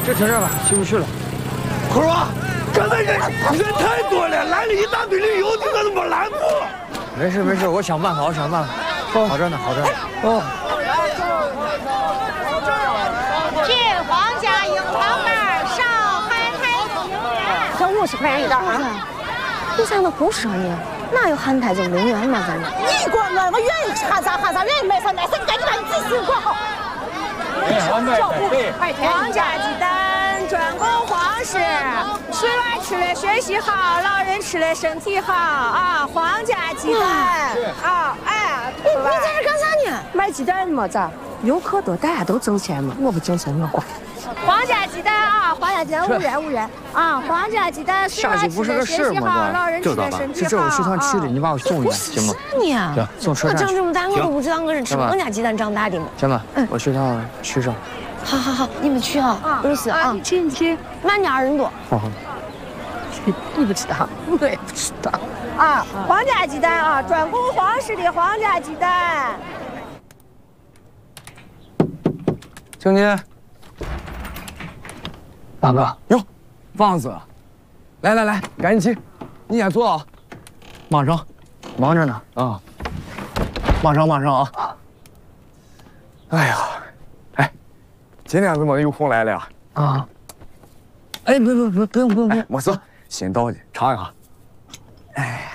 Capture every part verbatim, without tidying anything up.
就停这儿吧，进不去了。 坤儿啊，刚才人人太多了，来了一大堆旅游的，我都没拦住。 没事没事，我想办法，我想办法。哦，好着呢，好着呢。哦。 去皇家樱桃干上海苔公园，才五十块钱一袋啊！ 你在那胡说呢？哪有韩泰这么远嘛？咱们你管我，我愿意吃哈啥哈啥，愿意买啥买啥，你赶紧把你自己心管好。皇家鸡蛋专供皇室，吃了吃了学习好，老人吃了身体好啊！皇家鸡蛋啊，哎， 你你在这干啥呢？ 买鸡蛋嘛，咋？游客多，大家都挣钱嘛，我不挣钱我管。皇家鸡蛋啊，皇家鸡蛋五元五元啊，皇家鸡蛋下去不是个事吗？ 这知道吧？ 是这我食堂吃的，你把我送一下行吗？ 你行，送车我站。 长这么大，我都不知道我是吃皇家鸡蛋长大的嘛。 行吧，我去趟区上。 好好好，你们去啊，有事啊。 你去你去， 慢点，人多。 好好。 你不知道，我也不知道。啊，皇家鸡蛋啊，专供皇室的皇家鸡蛋。 经理，大哥， 哟，房子，来来来，赶紧去，你先坐啊，马上， 忙着呢啊，马上马上啊！哎呀，哎，今天怎么有空来了呀？ 啊，哎，不不不，不用不用不用， 没事，新到的，尝一下。 哎，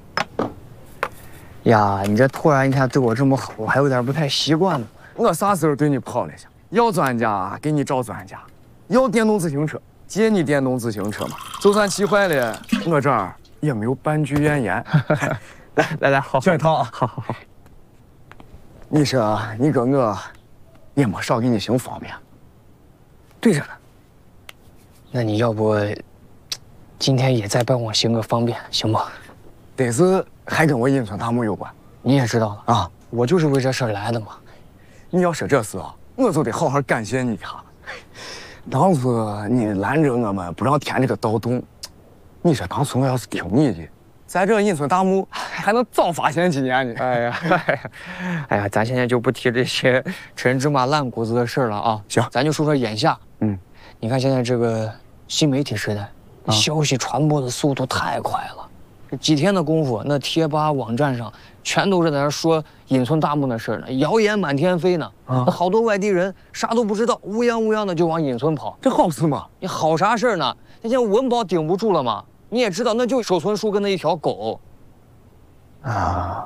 呀，你这突然一下对我这么好，我还有点不太习惯呢。 我啥时候对你不好了？要专家给你找专家，要电动自行车借你电动自行车嘛。就算骑坏了，我这儿也没有半句怨言。 来来来，好， 选一套啊！ 好好好。 你说你跟我也没少给你行方便，对着呢。 那你要不今天也再帮我行个方便，行不？ 得是还跟我银川大墓有关。 你也知道了啊，我就是为这事儿来的嘛。 你要说这事啊，我就得好好感谢你一下。当初你拦着我们不让填这个盗洞，你说当初我要是听你的，在这银村大墓还能早发现几年呢。 哎呀，哎呀，哎呀，咱现在就不提这些陈芝麻烂谷子的事了啊。 行， 咱就说说眼下。 嗯， 你看现在这个新媒体时代，啊、消息传播的速度太快了。这几天的功夫，那贴吧网站上全都是在那说隐村大墓的事呢，谣言满天飞呢。啊，那好多外地人啥都不知道，乌泱乌泱的就往隐村跑。 这好事吗？ 你好啥事儿呢？那现在文保顶不住了嘛。你也知道，那就守村树跟那一条狗。 啊，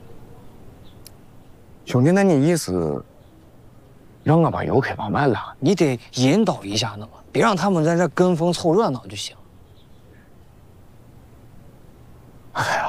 兄弟，那你意思让我把油开放慢了？ 你得引导一下呢嘛，别让他们在这跟风凑热闹就行。 哎呀，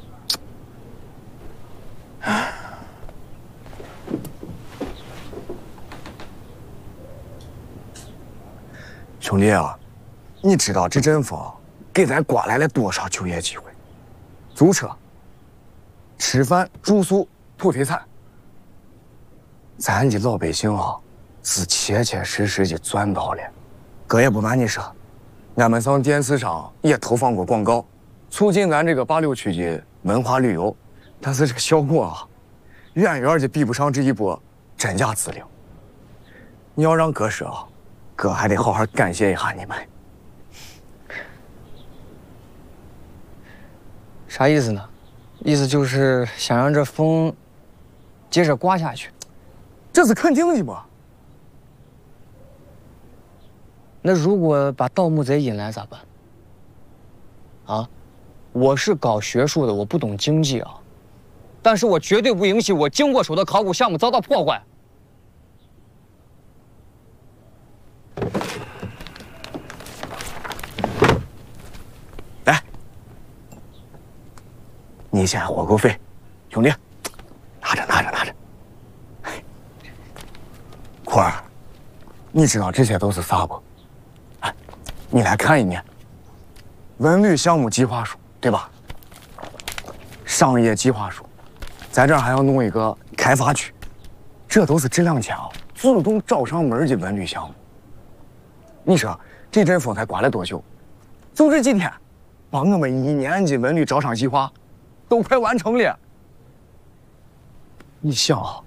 兄弟啊，你知道这阵风给咱刮来了多少就业机会？租车、吃饭、住宿、土肥餐，咱的老百姓啊是切切实实的赚到了。哥也不瞒你说，俺们上电视上也投放过广告，促进咱这个八六区的文化旅游，但是这个效果啊，远远的比不上这一波真假资料。你要让哥说啊，哥还得好好感谢一下你们。 啥意思呢？意思就是想让这风接着刮下去， 这是肯定的嘛。 那如果把盗墓贼引来咋办？啊，我是搞学术的，我不懂经济啊，但是我绝对不允许我经过手的考古项目遭到破坏。 来，你先活口费，兄弟，拿着拿着拿着。坤儿，你知道这些都是啥不？哎，你来看一眼。文旅项目计划书，对吧？商业计划书，在这儿还要弄一个开发区，这都是这两天啊主动找上门的文旅项目。你说这阵风才刮了多久？就这几天，把我们一年的文旅招商计划都快完成了。你想啊，